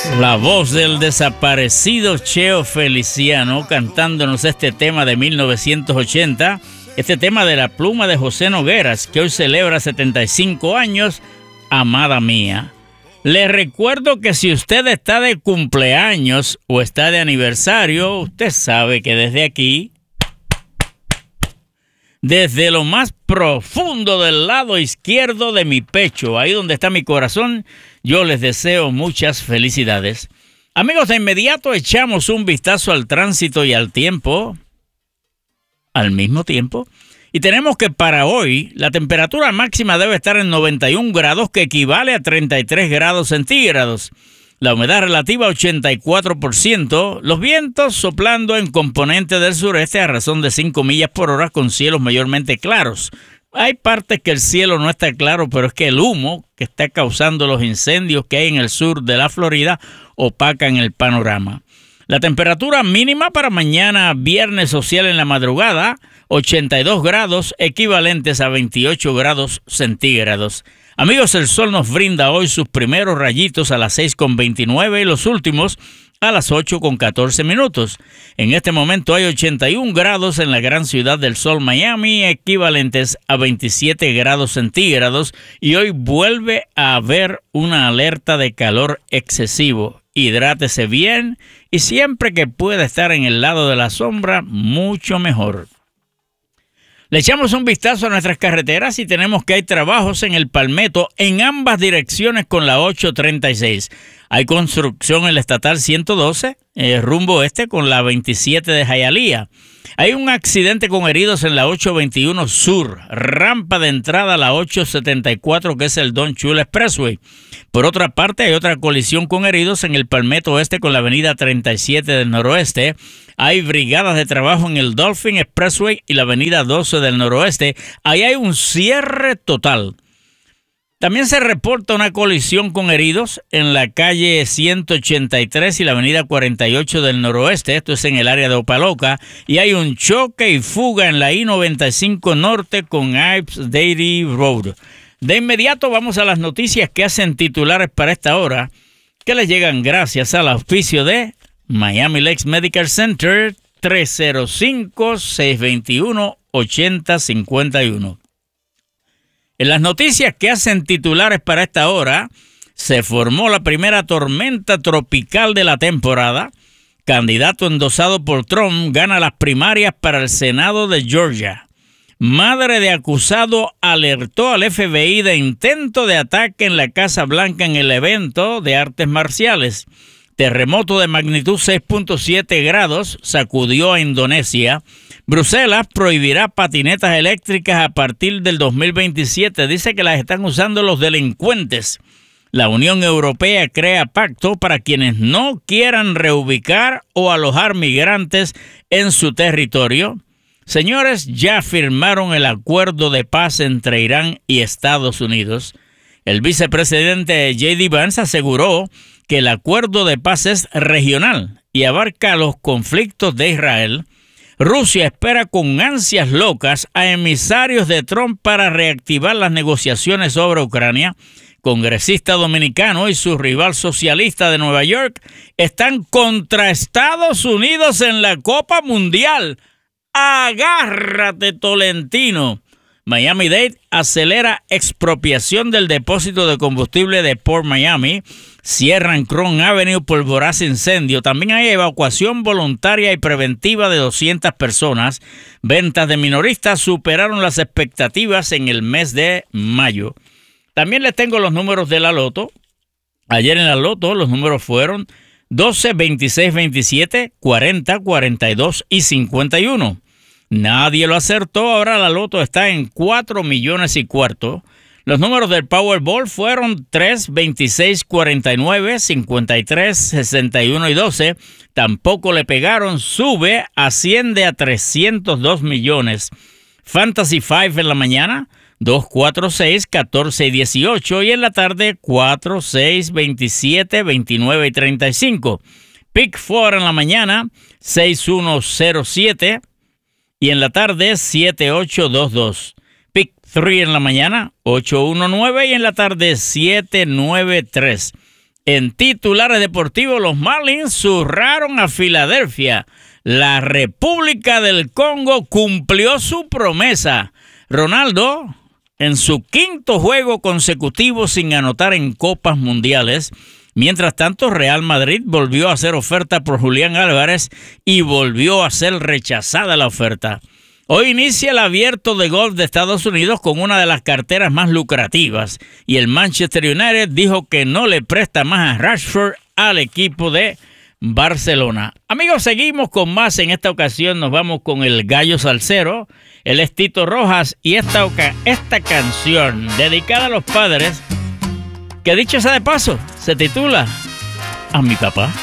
La voz del desaparecido Cheo Feliciano cantándonos este tema de 1980, este tema de la pluma de José Nogueras, que hoy celebra 75 años, Amada Mía. Les recuerdo que si usted está de cumpleaños o está de aniversario, usted sabe que desde aquí, desde lo más profundo del lado izquierdo de mi pecho, ahí donde está mi corazón, yo les deseo muchas felicidades. Amigos, de inmediato echamos un vistazo al tránsito y al tiempo, al mismo tiempo. Y tenemos que para hoy la temperatura máxima debe estar en 91 grados, que equivale a 33 grados centígrados. La humedad relativa 84%, los vientos soplando en componente del sureste a razón de 5 millas por hora con cielos mayormente claros. Hay partes que el cielo no está claro, pero es que el humo que está causando los incendios que hay en el sur de la Florida opacan el panorama. La temperatura mínima para mañana viernes social en la madrugada, 82 grados, equivalentes a 28 grados centígrados. Amigos, el sol nos brinda hoy sus primeros rayitos a las 6:29 y los últimos a las 8:14. En este momento hay 81 grados en la gran ciudad del sol Miami, equivalentes a 27 grados centígrados, y hoy vuelve a haber una alerta de calor excesivo. Hidrátese bien y siempre que pueda estar en el lado de la sombra, mucho mejor. Le echamos un vistazo a nuestras carreteras y tenemos que hay trabajos en el Palmetto en ambas direcciones con la 836. Hay construcción en la Estatal 112, rumbo este con la 27 de Hialeah. Hay un accidente con heridos en la 821 Sur, rampa de entrada a la 874, que es el Don Chula Expressway. Por otra parte, hay otra colisión con heridos en el Palmetto Oeste con la avenida 37 del Noroeste. Hay brigadas de trabajo en el Dolphin Expressway y la avenida 12 del Noroeste. Ahí hay un cierre total. También se reporta una colisión con heridos en la calle 183 y la avenida 48 del Noroeste. Esto es en el área de Opa-locka. Y hay un choque y fuga en la I-95 Norte con Ives Dairy Road. De inmediato vamos a las noticias que hacen titulares para esta hora, que les llegan gracias al auspicio de Miami Lakes Medical Center, 305-621-8051. En las noticias que hacen titulares para esta hora, se formó la primera tormenta tropical de la temporada. Candidato endosado por Trump gana las primarias para el Senado de Georgia. Madre de acusado alertó al FBI de intento de ataque en la Casa Blanca en el evento de artes marciales. Terremoto de magnitud 6.7 grados sacudió a Indonesia. Bruselas prohibirá patinetas eléctricas a partir del 2027. Dice que las están usando los delincuentes. La Unión Europea crea pacto para quienes no quieran reubicar o alojar migrantes en su territorio. Señores, ya firmaron el acuerdo de paz entre Irán y Estados Unidos. El vicepresidente J.D. Vance aseguró que el acuerdo de paz es regional y abarca los conflictos de Israel. Rusia espera con ansias locas a emisarios de Trump para reactivar las negociaciones sobre Ucrania. Congresista dominicano y su rival socialista de Nueva York están contra Estados Unidos en la Copa Mundial. ¡Agárrate, Tolentino! Miami-Dade acelera expropiación del depósito de combustible de Port Miami. Cierran Crown Avenue por voraz incendio. También hay evacuación voluntaria y preventiva de 200 personas. Ventas de minoristas superaron las expectativas en el mes de mayo. También les tengo los números de la Loto. Ayer en la Loto los números fueron 12, 26, 27, 40, 42 y 51. Nadie lo acertó. Ahora la Loto está en 4 millones y cuarto. Los números del Powerball fueron 3, 26, 49, 53, 61 y 12. Tampoco le pegaron. Sube, asciende a 302 millones. Fantasy 5 en la mañana, 2, 4, 6, 14 y 18. Y en la tarde, 4, 6, 27, 29 y 35. Pick 4 en la mañana, 6, 1, 0, 7. Y en la tarde, 7822. Pick 3 en la mañana, 819. Y en la tarde, 793. En titulares deportivos, los Marlins zurraron a Filadelfia. La República del Congo cumplió su promesa. Ronaldo, en su quinto juego consecutivo sin anotar en Copas Mundiales. Mientras tanto, Real Madrid volvió a hacer oferta por Julián Álvarez y volvió a ser rechazada la oferta. Hoy inicia el Abierto de Golf de Estados Unidos con una de las carteras más lucrativas y el Manchester United dijo que no le presta más a Rashford al equipo de Barcelona. Amigos, seguimos con más. En esta ocasión nos vamos con el Gallo Salsero. Él es Tito Rojas y esta canción dedicada a los padres, que dicho sea de paso, se titula A mi papá.